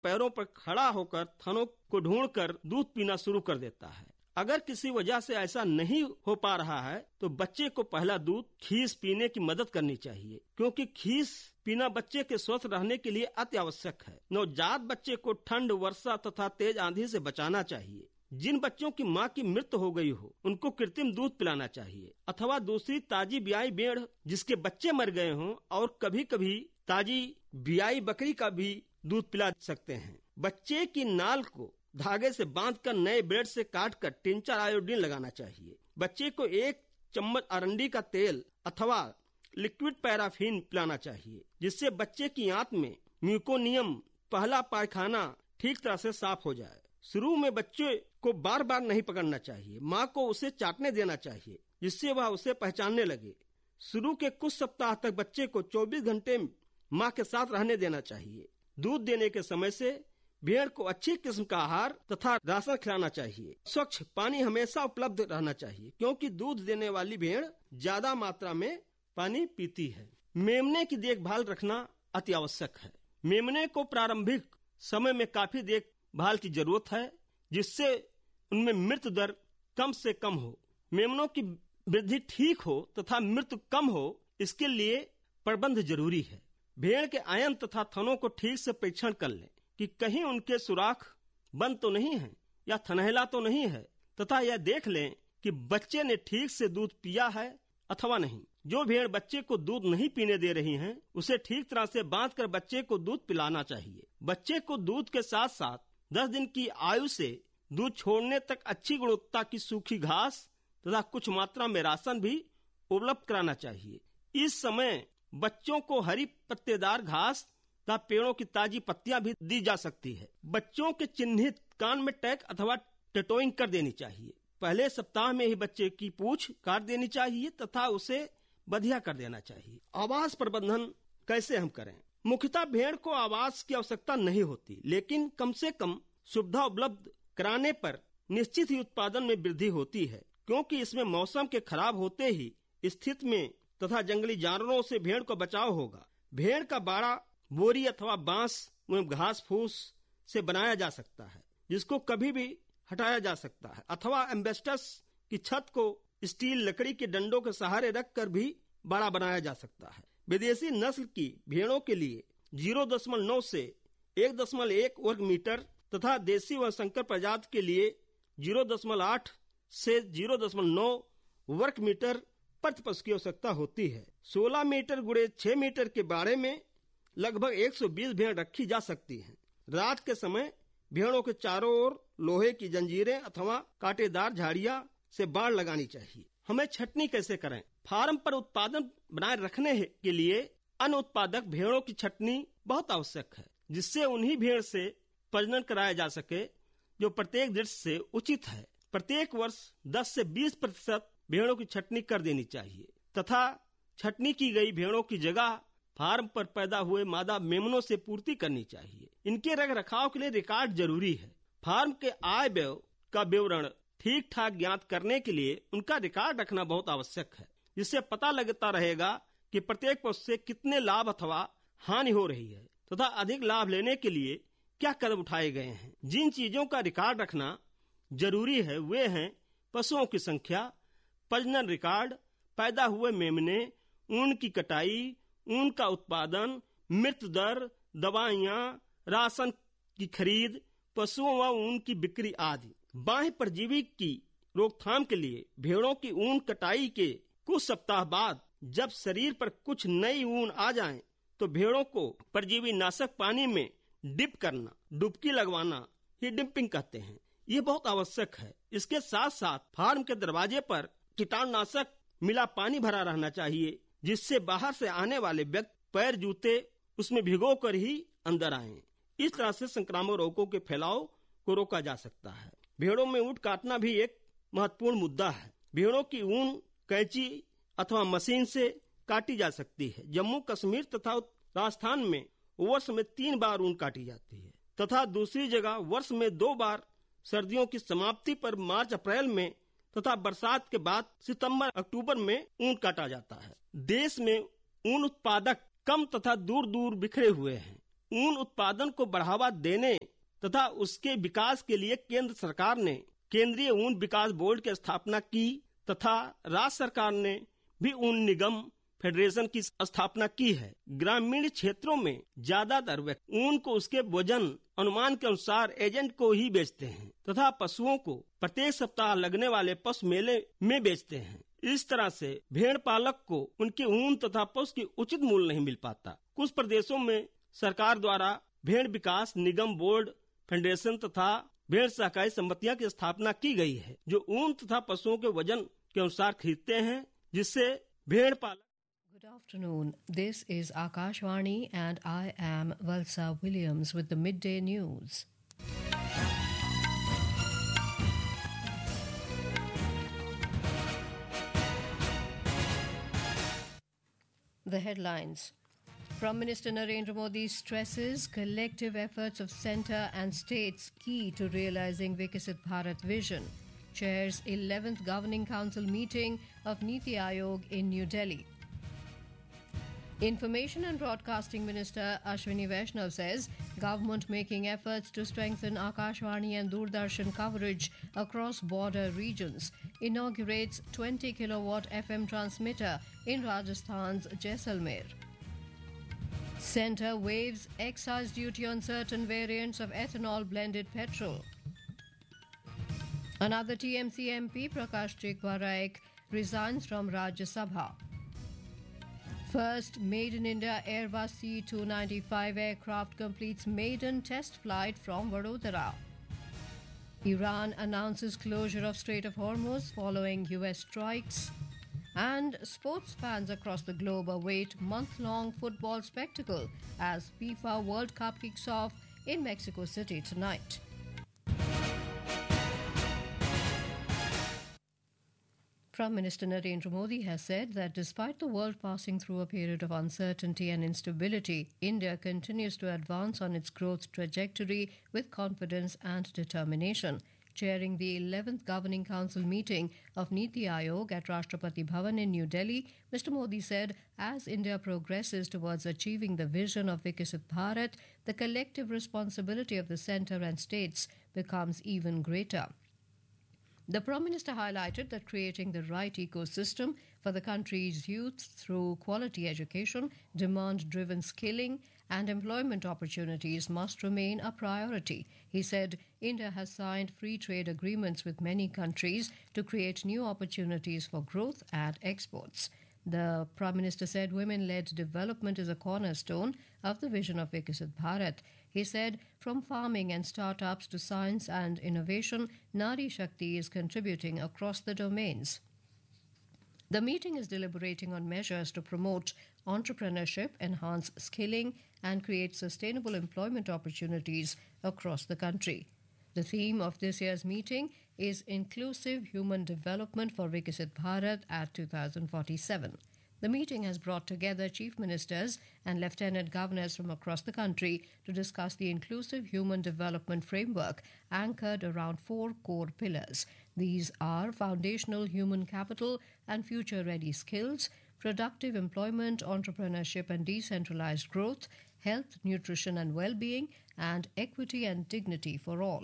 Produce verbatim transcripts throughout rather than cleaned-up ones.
पैरों पर खड़ा होकर थनों को ढूंढकर दूध पीना शुरू कर देता है। अगर किसी वजह से ऐसा नहीं हो पा रहा है तो बच्चे को पहला दूध खीस पीने की मदद करनी चाहिए, क्योंकि खीस पीना बच्चे के स्वस्थ रहने के लिए अति आवश्यक है। नवजात बच्चे को ठंड, वर्षा तथा तेज आंधी से बचाना चाहिए। जिन बच्चों की मां की मृत्यु हो गई हो उनको कृत्रिम दूध पिलाना चाहिए, अथवा दूसरी ताजी ब्याई भेड़ जिसके बच्चे मर गए हों, और कभी कभी ताजी ब्याई बकरी का भी दूध पिला सकते हैं। बच्चे की नाल को धागे से बांधकर नए ब्लेड से काटकर टिंचर आयोडीन लगाना चाहिए। बच्चे को एक चम्मच अरंडी का तेल अथवा लिक्विड पैराफिन पिलाना चाहिए, जिससे बच्चे की आंत में म्यूकोनियम पहला पायखाना ठीक तरह से साफ हो जाए। शुरू में बच्चे को बार बार नहीं पकड़ना चाहिए। माँ को उसे चाटने देना चाहिए, जिससे वह उसे पहचानने लगे। शुरू के कुछ सप्ताह तक बच्चे को चौबीस घंटे माँ के साथ रहने देना चाहिए। दूध देने के समय से भेड़ को अच्छी किस्म का आहार तथा राशन खिलाना चाहिए। स्वच्छ पानी हमेशा उपलब्ध रहना चाहिए, क्योंकि दूध देने वाली भेड़ ज्यादा मात्रा में पानी पीती है। मेमने की देखभाल रखना अति आवश्यक है। मेमने को प्रारंभिक समय में काफी देखभाल की जरूरत है, जिससे उनमें मृत्यु दर कम से कम हो। मेमनों की वृद्धि ठीक हो तथा मृत्यु कम हो, इसके लिए प्रबंध जरूरी है। भेड़ के आयन तथा थनों को ठीक से परीक्षण कर लें कि कहीं उनके सुराख बंद तो नहीं है या थनहला तो नहीं है, तथा यह देख लें कि बच्चे ने ठीक से दूध पिया है अथवा नहीं। जो भेड़ बच्चे को दूध नहीं पीने दे रही हैं, उसे ठीक तरह से बांधकर बच्चे को दूध पिलाना चाहिए। बच्चे को दूध के साथ साथ दस दिन की आयु से दूध छोड़ने तक अच्छी गुणवत्ता की सूखी घास तथा कुछ मात्रा में राशन भी उपलब्ध कराना चाहिए। इस समय बच्चों को हरी पत्तेदार घास तथा पेड़ों की ताजी पत्तियां भी दी जा सकती है। बच्चों के चिन्हित कान में टैग अथवा टैटोइंग कर देनी चाहिए। पहले सप्ताह में ही बच्चे की पूंछ काट देनी चाहिए तथा उसे बधिया कर देना चाहिए। आवास प्रबंधन कैसे हम करें? मुख्यतः भेड़ को आवास की आवश्यकता नहीं होती, लेकिन कम से कम सुविधा उपलब्ध कराने पर निश्चित ही उत्पादन में वृद्धि होती है, क्योंकि इसमें मौसम के खराब होते ही स्थिति में तथा जंगली जानवरों से भेड़ को बचाव होगा। भेड़ का बाड़ा बोरी अथवा बांस एवं घास फूस से बनाया जा सकता है, जिसको कभी भी हटाया जा सकता है, अथवा एम्बेस्टस की छत को स्टील लकड़ी के डंडों के सहारे रखकर भी बाड़ा बनाया जा सकता है। विदेशी नस्ल की भेड़ों के लिए जीरो दशमलव नौ से एक दशमलव एक वर्ग मीटर तथा देसी व संकर प्रजाति के लिए जीरो दशमलव आठ से जीरो दशमलव नौ वर्ग मीटर प्रति पशु की आवश्यकता होती है। सोलह मीटर गुणे छह मीटर के बाड़े में लगभग एक सौ बीस भेड़ रखी जा सकती हैं। रात के समय भेड़ों के चारों ओर लोहे की जंजीरें अथवा कांटेदार झाड़ियां से बाड़ लगानी चाहिए। हमें छटनी कैसे करें? फार्म पर उत्पादन बनाए रखने के लिए अन्य उत्पादक भेड़ों की छटनी बहुत आवश्यक है, जिससे उन्हीं भेड़ से प्रजनन कराया जा सके जो प्रत्येक दृष्टि से उचित है। प्रत्येक वर्ष दस से बीस प्रतिशत भेड़ों की छटनी कर देनी चाहिए तथा छटनी की गई भेड़ों की जगह फार्म पर पैदा हुए मादा मेमनों से पूर्ति करनी चाहिए। इनके रख रखाव के लिए रिकॉर्ड जरूरी है। फार्म के आय व्यय का विवरण ठीक ठाक ज्ञात करने के लिए उनका रिकॉर्ड रखना बहुत आवश्यक है, जिससे पता लगता रहेगा कि प्रत्येक पशु से कितने लाभ अथवा हानि हो रही है तथा अधिक लाभ लेने के लिए क्या कदम उठाए गए हैं। जिन चीजों का रिकॉर्ड रखना जरूरी है वे हैं पशुओं की संख्या, प्रजनन रिकॉर्ड, पैदा हुए मेमने, ऊन की कटाई, ऊन का उत्पादन, मृत्यु दर, दवाइयाँ, राशन की खरीद, पशुओं व ऊन की बिक्री आदि। बाह्य परजीवी की रोकथाम के लिए भेड़ों की ऊन कटाई के कुछ सप्ताह बाद जब शरीर पर कुछ नई ऊन आ जाए तो भेड़ों को परजीवी नाशक पानी में डिप करना, डुबकी लगवाना ही डिपिंग कहते हैं। ये बहुत आवश्यक है। इसके साथ साथ फार्म के दरवाजे पर कीटाणुनाशक मिला पानी भरा रहना चाहिए, जिससे बाहर से आने वाले व्यक्ति पैर जूते उसमें भिगो कर ही अंदर आए। इस तरह से संक्रामक रोगों के फैलाव को रोका जा सकता है। भेड़ों में ऊँट काटना भी एक महत्वपूर्ण मुद्दा है। भेड़ों की ऊन कैंची अथवा मशीन से काटी जा सकती है। जम्मू कश्मीर तथा राजस्थान में वर्ष में तीन बार ऊन काटी जाती है तथा दूसरी जगह वर्ष में दो बार सर्दियों की समाप्ति पर मार्च अप्रैल में तथा बरसात के बाद सितंबर अक्टूबर में ऊन काटा जाता है। देश में ऊन उत्पादक कम तथा दूर दूर बिखरे हुए हैं। ऊन उत्पादन को बढ़ावा देने तथा उसके विकास के लिए केंद्र सरकार ने केंद्रीय ऊन विकास बोर्ड की स्थापना की तथा राज्य सरकार ने भी ऊन निगम फेडरेशन की स्थापना की है। ग्रामीण क्षेत्रों में ज्यादातर व्यक्ति ऊन को उसके वजन अनुमान के अनुसार एजेंट को ही बेचते हैं तथा पशुओं को प्रत्येक सप्ताह लगने वाले पशु मेले में बेचते हैं। इस तरह से भेड़ पालक को उनके ऊन तथा पशु की उचित मूल्य नहीं मिल पाता। कुछ प्रदेशों में सरकार द्वारा भेड़ विकास निगम बोर्ड फेडरेशन तथा भेड़ सहकारी समितियों की स्थापना की गई है जो ऊन तथा पशुओं के वजन के अनुसार खरीदते हैं, जिससे भेड़ पालक। Good afternoon. This is Akashvani and I am Valsa Williams with the midday news. The headlines. Prime Minister Narendra Modi stresses collective efforts of centre and states key to realising Viksit Bharat vision. Chairs eleventh Governing Council meeting of Niti Aayog in New Delhi. Information and Broadcasting Minister Ashwini Vaishnav says government making efforts to strengthen Akashvani and Doordarshan coverage across border regions. Inaugurates twenty kilowatt F M transmitter in Rajasthan's Jaisalmer. Centre waives excise duty on certain variants of ethanol blended petrol. Another T M C M P, Prakash Chekwa resigns from Rajya Sabha. First Made in India Airbus C two ninety-five aircraft completes maiden test flight from Vadodara. Iran announces closure of Strait of Hormuz following U S strikes. And sports fans across the globe await month-long football spectacle as FIFA World Cup kicks off in Mexico City tonight. Prime Minister Narendra Modi has said that despite the world passing through a period of uncertainty and instability, India continues to advance on its growth trajectory with confidence and determination. Chairing the eleventh Governing Council meeting of Niti Aayog at Rashtrapati Bhavan in New Delhi, Mister Modi said, as India progresses towards achieving the vision of Viksit Bharat, the collective responsibility of the centre and states becomes even greater. The Prime Minister highlighted that creating the right ecosystem for the country's youth through quality education, demand-driven skilling and employment opportunities must remain a priority. He said India has signed free trade agreements with many countries to create new opportunities for growth and exports. The Prime Minister said women-led development is a cornerstone of the vision of Viksit Bharat. He said, from farming and startups to science and innovation, Nari Shakti is contributing across the domains. The meeting is deliberating on measures to promote entrepreneurship, enhance skilling, and create sustainable employment opportunities across the country. The theme of this year's meeting is Inclusive Human Development for Viksit Bharat at two thousand forty-seven. The meeting has brought together chief ministers and lieutenant governors from across the country to discuss the inclusive human development framework anchored around four core pillars. These are foundational human capital and future-ready skills, productive employment, entrepreneurship and decentralized growth, health, nutrition and well-being, and equity and dignity for all.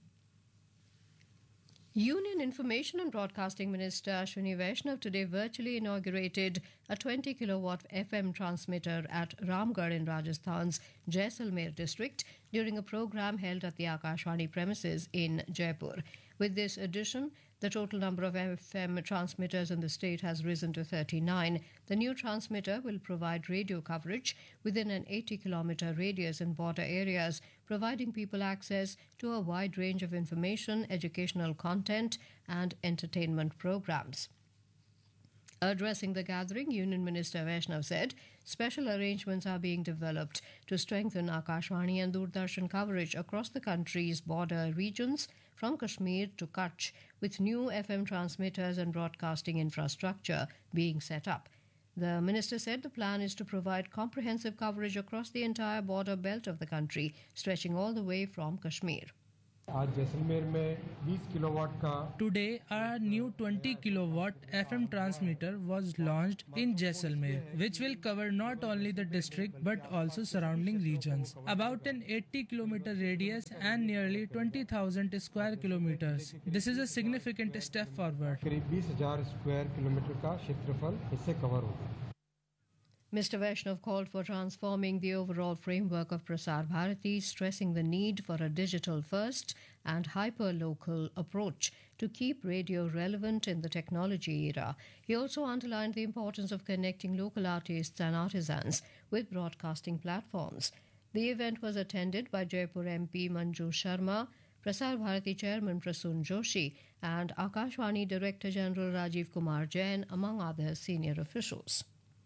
Union Information and Broadcasting Minister Ashwini Vaishnav today virtually inaugurated a twenty kilowatt F M transmitter at Ramgarh in Rajasthan's Jaisalmer district during a program held at the Akashvani premises in Jaipur. With this addition, the total number of F M transmitters in the state has risen to thirty-nine. The new transmitter will provide radio coverage within an eighty kilometre radius in border areas, providing people access to a wide range of information, educational content, and entertainment programs. Addressing the gathering, Union Minister Vaishnav said special arrangements are being developed to strengthen Akashvani and Doordarshan coverage across the country's border regions from Kashmir to Kutch, with new F M transmitters and broadcasting infrastructure being set up. The minister said the plan is to provide comprehensive coverage across the entire border belt of the country, stretching all the way from Kashmir. आज जैसलमेर में बीस kilowatt का Today, a new twenty kilowatt F M transmitter was launched in Jaisalmer, which will cover not only the district but also surrounding regions. About an eighty kilometer radius and nearly twenty thousand square kilometers. This is a significant step forward. करीब बीस हज़ार square kilometre का क्षेत्रफल इससे cover होगा. Mister Vaishnav called for transforming the overall framework of Prasar Bharati, stressing the need for a digital-first and hyper-local approach to keep radio relevant in the technology era. He also underlined the importance of connecting local artists and artisans with broadcasting platforms. The event was attended by Jaipur M P Manju Sharma, Prasar Bharati Chairman Prasun Joshi, and Akashvani Director General Rajiv Kumar Jain, among other senior officials.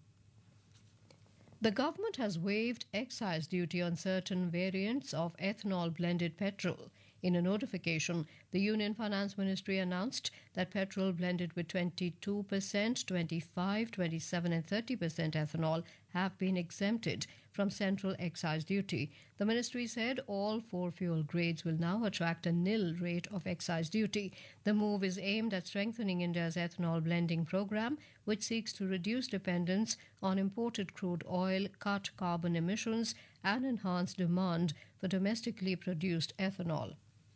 The government has waived excise duty on certain variants of ethanol blended petrol. In a notification, the Union Finance Ministry announced that petrol blended with twenty-two percent, twenty-five, twenty-seven and thirty percent ethanol have been exempted from central excise duty. The ministry said all four fuel grades will now attract a nil rate of excise duty. The move is aimed at strengthening India's ethanol blending program, which seeks to reduce dependence on imported crude oil, cut carbon emissions, and enhance demand for domestically produced ethanol.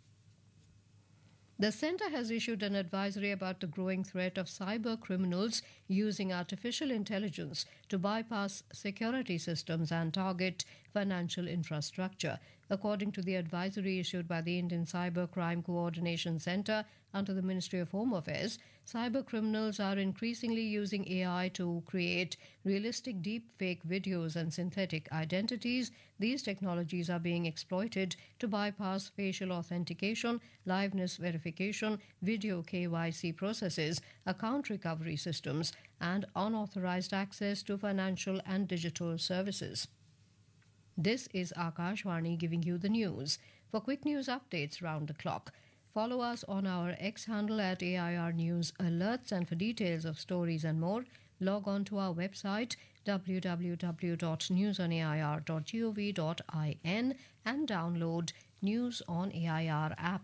The Centre has issued an advisory about the growing threat of cyber criminals using artificial intelligence to bypass security systems and target financial infrastructure. According to the advisory issued by the Indian Cyber Crime Coordination Centre under the Ministry of Home Affairs, cyber criminals are increasingly using A I to create realistic deepfake videos and synthetic identities. These technologies are being exploited to bypass facial authentication, liveness verification, video K Y C processes, account recovery systems, and unauthorized access to financial and digital services. This is Akashvani giving you the news. For quick news updates round the clock, follow us on our X handle at A I R News Alerts, and for details of stories and more, log on to our website w w w dot news on a i r dot gov dot in and download News on A I R app.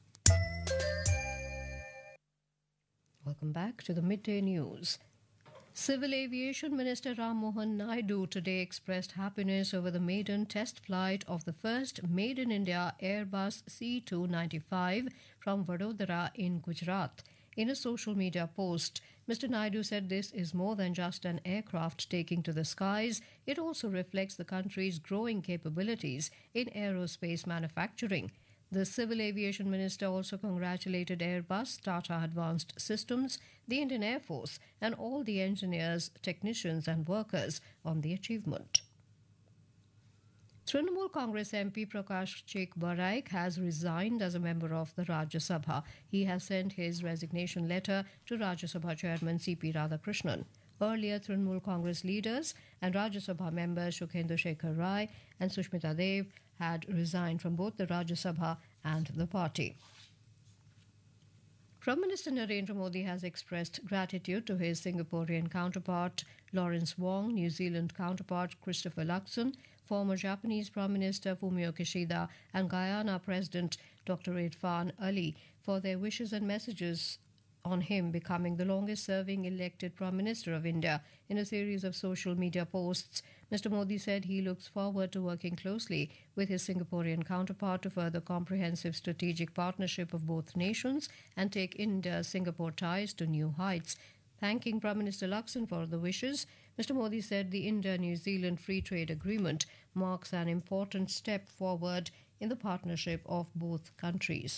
Welcome back to the midday news. Civil Aviation Minister Ram Mohan Naidu today expressed happiness over the maiden test flight of the first Made in India Airbus C two ninety-five from Vadodara in Gujarat. In a social media post, Mister Naidu said this is more than just an aircraft taking to the skies. It also reflects the country's growing capabilities in aerospace manufacturing. The Civil Aviation Minister also congratulated Airbus, Tata Advanced Systems, the Indian Air Force, and all the engineers, technicians, and workers on the achievement. Trinamool Congress M P Prakash Sheikh Baraik has resigned as a member of the Rajya Sabha. He has sent his resignation letter to Rajya Sabha Chairman C P Radhakrishnan. Earlier, Trinamool Congress leaders and Rajya Sabha members Shukhendu Shekhar Rai and Sushmita Dev had resigned from both the Rajya Sabha and the party. Prime Minister Narendra Modi has expressed gratitude to his Singaporean counterpart Lawrence Wong, New Zealand counterpart Christopher Luxon, former Japanese Prime Minister Fumio Kishida, and Guyana President Doctor Irfan Ali for their wishes and messages on him becoming the longest-serving elected Prime Minister of India. In a series of social media posts, Mister Modi said he looks forward to working closely with his Singaporean counterpart to further comprehensive strategic partnership of both nations and take India-Singapore ties to new heights. Thanking Prime Minister Luxon for the wishes, Mister Modi said the India-New Zealand Free Trade Agreement marks an important step forward in the partnership of both countries.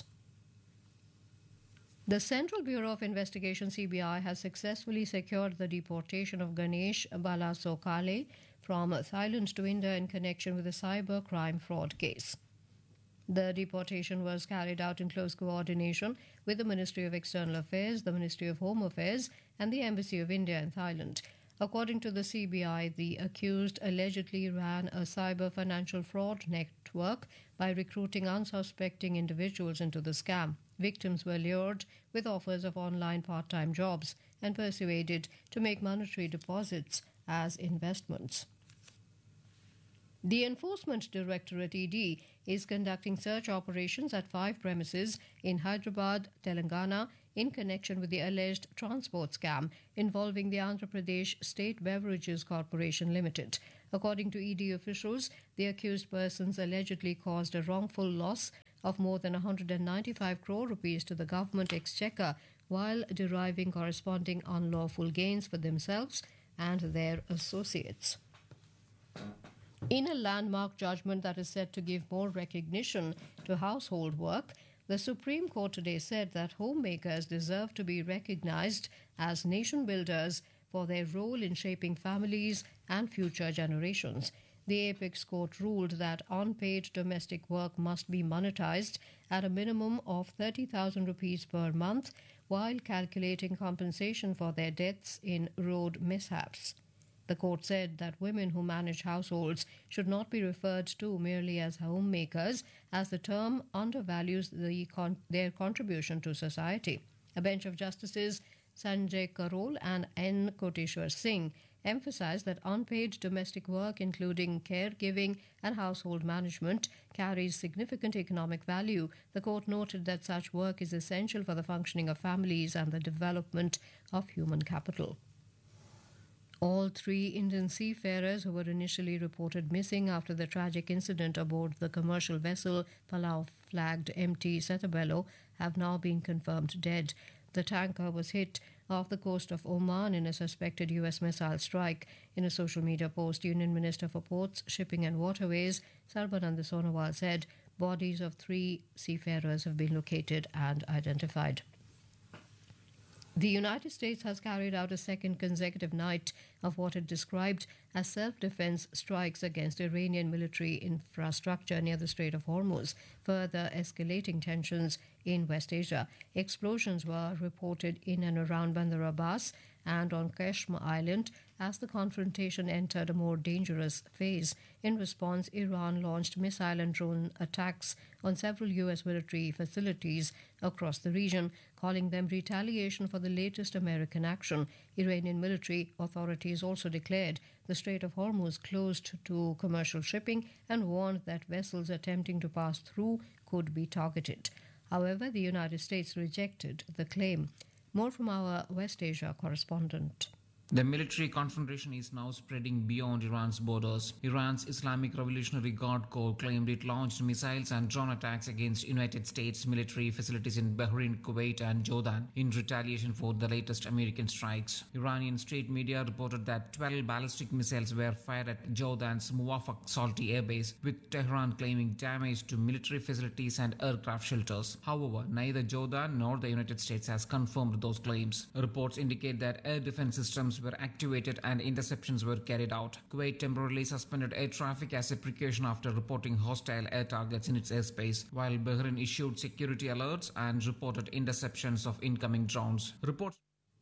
The Central Bureau of Investigation C B I has successfully secured the deportation of Ganesh Balasokale from Thailand to India in connection with a cyber crime fraud case. The deportation was carried out in close coordination with the Ministry of External Affairs, the Ministry of Home Affairs, and the Embassy of India in Thailand. According to the C B I, the accused allegedly ran a cyber financial fraud network by recruiting unsuspecting individuals into the scam. Victims were lured with offers of online part-time jobs and persuaded to make monetary deposits as investments. The Enforcement Directorate E D is conducting search operations at five premises in Hyderabad, Telangana, in connection with the alleged transport scam involving the Andhra Pradesh State Beverages Corporation Limited. According to E D officials, the accused persons allegedly caused a wrongful loss of more than one hundred ninety-five crore rupees to the government exchequer while deriving corresponding unlawful gains for themselves and their associates. In a landmark judgment that is set to give more recognition to household work, the Supreme Court today said that homemakers deserve to be recognized as nation builders for their role in shaping families and future generations. The Apex Court ruled that unpaid domestic work must be monetized at a minimum of thirty thousand rupees per month while calculating compensation for their deaths in road mishaps. The court said that women who manage households should not be referred to merely as homemakers, as the term undervalues the con- their contribution to society. A bench of Justices Sanjay Karol and N. Koteshwar Singh emphasized that unpaid domestic work, including caregiving and household management, carries significant economic value. The court noted that such work is essential for the functioning of families and the development of human capital. All three Indian seafarers who were initially reported missing after the tragic incident aboard the commercial vessel Palau-flagged M T Setabelo have now been confirmed dead. The tanker was hit off the coast of Oman in a suspected U S missile strike. In a social media post, Union Minister for Ports, Shipping and Waterways, Sarbananda Sonowal, said bodies of three seafarers have been located and identified. The United States has carried out a second consecutive night of what it described as self-defense strikes against Iranian military infrastructure near the Strait of Hormuz, further escalating tensions in West Asia. Explosions were reported in and around Bandar Abbas and on Kashmir Island as the confrontation entered a more dangerous phase. In response, Iran launched missile and drone attacks on several U S military facilities across the region, calling them retaliation for the latest American action. Iranian military authorities also declared the Strait of Hormuz closed to commercial shipping and warned that vessels attempting to pass through could be targeted. However, the United States rejected the claim. More from our West Asia correspondent. The military confrontation is now spreading beyond Iran's borders. Iran's Islamic Revolutionary Guard Corps claimed it launched missiles and drone attacks against United States military facilities in Bahrain, Kuwait and Jordan in retaliation for the latest American strikes. Iranian state media reported that twelve ballistic missiles were fired at Jordan's Muwafaq Salti airbase, with Tehran claiming damage to military facilities and aircraft shelters. However, neither Jordan nor the United States has confirmed those claims. Reports indicate that air defense systems were activated and interceptions were carried out. Kuwait temporarily suspended air traffic as a precaution after reporting hostile air targets in its airspace, while Bahrain issued security alerts and reported interceptions of incoming drones. Reports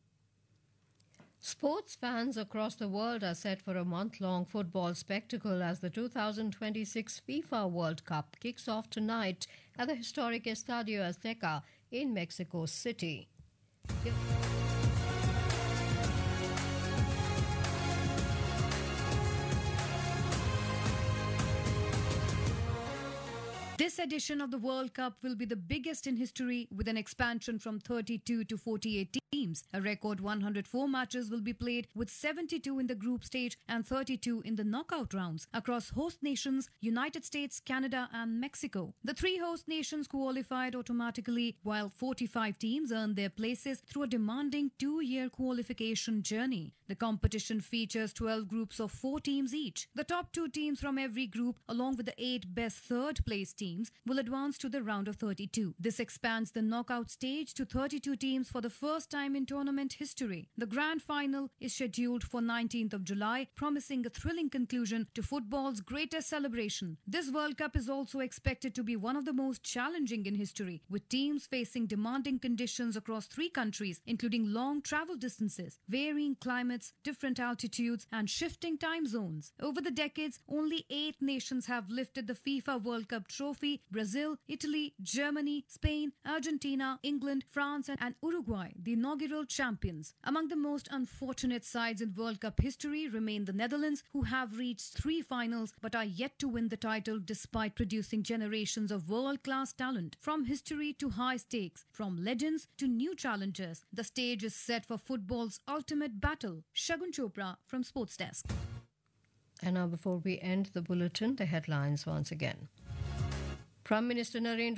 Sports fans across the world are set for a month-long football spectacle as the two thousand twenty-six FIFA World Cup kicks off tonight at the historic Estadio Azteca in Mexico City. This edition of the World Cup will be the biggest in history, with an expansion from thirty-two to forty-eight teams. A record one hundred four matches will be played, with seventy-two in the group stage and thirty-two in the knockout rounds across host nations United States, Canada and Mexico. The three host nations qualified automatically, while forty-five teams earned their places through a demanding two-year qualification journey. The competition features twelve groups of four teams each. The top two teams from every group, along with the eight best third-place teams, will advance to the round of thirty-two. This expands the knockout stage to thirty-two teams for the first time in tournament history. The grand final is scheduled for nineteenth of July, promising a thrilling conclusion to football's greatest celebration. This World Cup is also expected to be one of the most challenging in history, with teams facing demanding conditions across three countries, including long travel distances, varying climates, different altitudes, and shifting time zones. Over the decades, only eight nations have lifted the FIFA World Cup trophy trophy, Brazil, Italy, Germany, Spain, Argentina, England, France and Uruguay, the inaugural champions. Among the most unfortunate sides in World Cup history remain the Netherlands, who have reached three finals but are yet to win the title despite producing generations of world-class talent. From history to high stakes, from legends to new challengers, the stage is set for football's ultimate battle. Shagun Chopra from Sports Desk. And now before we end the bulletin, the headlines once again. Prime Minister Narendra